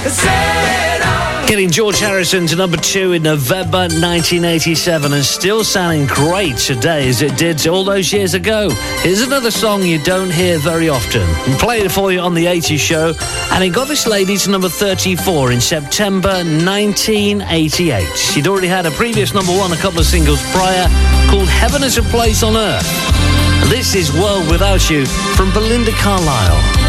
Getting George Harrison to number 2 in November 1987 and still sounding great today as it did all those years ago. Here's another song you don't hear very often. We played it for you on the 80s show, and it got this lady to number 34 in September 1988. She'd already had a previous number 1 a couple of singles prior called Heaven is a Place on Earth. This is World Without You from Belinda Carlisle.